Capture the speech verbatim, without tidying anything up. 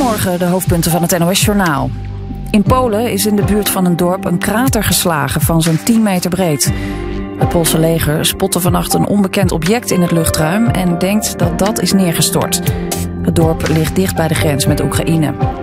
Goedemorgen, de hoofdpunten van het N O S-journaal. In Polen is in de buurt van een dorp een krater geslagen van zo'n tien meter breed. Het Poolse leger spotte vannacht een onbekend object in het luchtruim en denkt dat dat is neergestort. Het dorp ligt dicht bij de grens met Oekraïne.